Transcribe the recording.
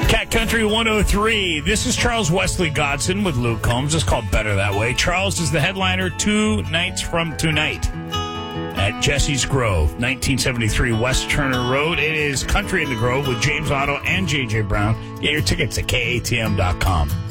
Cat Country 103. This is Charles Wesley Godson with Luke Combs. It's called Better That Way. Charles is the headliner 2 nights from tonight at Jesse's Grove, 1973 West Turner Road. It is Country in the Grove with James Otto and J.J. Brown. Get your tickets at KATM.com.